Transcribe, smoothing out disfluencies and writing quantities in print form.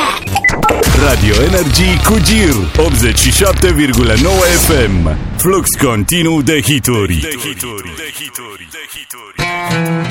Radio Energy cu Gir 87,9 FM. Flux continuu de hituri.